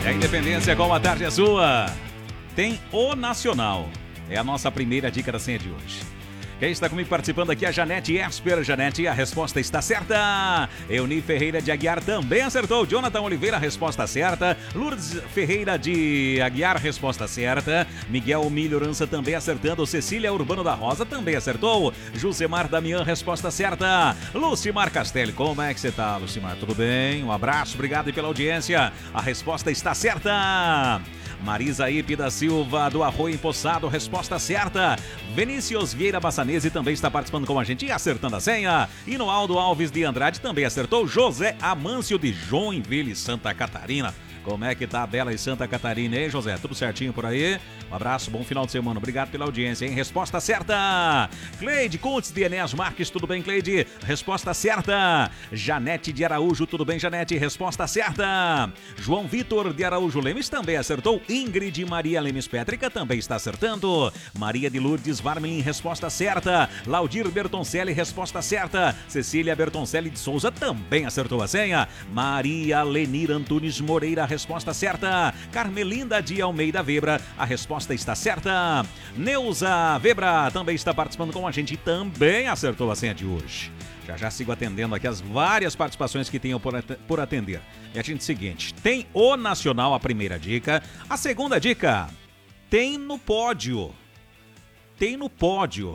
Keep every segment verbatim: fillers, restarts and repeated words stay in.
É a Independência com a tarde é sua. Tem o Nacional. É a nossa primeira dica da senha de hoje. Quem está comigo participando aqui é a Janete Esper. Janete, a resposta está certa. Euni Ferreira de Aguiar também acertou. Jonathan Oliveira, resposta certa. Lourdes Ferreira de Aguiar, resposta certa. Miguel Melhorança também acertando. Cecília Urbano da Rosa também acertou. Jusemar Damião, resposta certa. Lucimar Castelli, como é que você tá, Lucimar? Tudo bem? Um abraço, obrigado pela audiência. A resposta está certa. Marisa Ipe da Silva, do Arroio Empoçado, resposta certa. Vinícius Vieira Bassanese também está participando com a gente e acertando a senha. E no Aldo Alves de Andrade também acertou. José Amâncio de Joinville, Santa Catarina. Como é que tá a Bela e Santa Catarina, hein, José? Tudo certinho por aí? Um abraço, bom final de semana. Obrigado pela audiência, hein? Resposta certa. Cleide Kuntz de Enéas Marques, tudo bem, Cleide? Resposta certa. Janete de Araújo, tudo bem, Janete? Resposta certa. João Vitor de Araújo Lemes também acertou. Ingrid Maria Lemes Pétrica também está acertando. Maria de Lourdes Varmelin, resposta certa. Laudir Bertoncelli, resposta certa. Cecília Bertoncelli de Souza também acertou a senha. Maria Lenir Antunes Moreira, resposta certa. Carmelinda de Almeida Vebra, a resposta está certa. Neuza Vebra também está participando com a gente e também acertou a senha de hoje. Já já sigo atendendo aqui as várias participações que tenham por atender. E a gente seguinte, tem o Nacional, a primeira dica. A segunda dica, tem no pódio. Tem no pódio.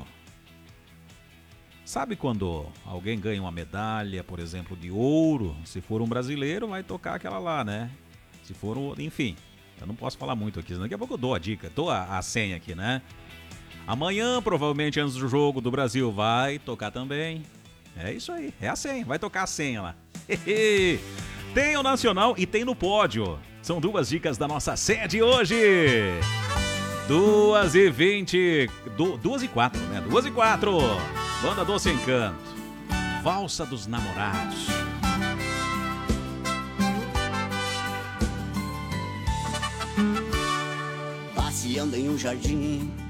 Sabe quando alguém ganha uma medalha, por exemplo, de ouro? Se for um brasileiro, vai tocar aquela lá, né? Se for, um, enfim, eu não posso falar muito aqui, daqui a pouco eu dou a dica, dou a, a senha aqui, né? Amanhã, provavelmente antes do jogo do Brasil, vai tocar também. É isso aí, é a senha, vai tocar a senha lá. Tem o Nacional e tem no pódio. São duas dicas da nossa senha de hoje. Duas e vinte, du, duas e quatro, né? Duas e quatro. Banda Doce Encanto. Valsa dos Namorados. Passeando em um jardim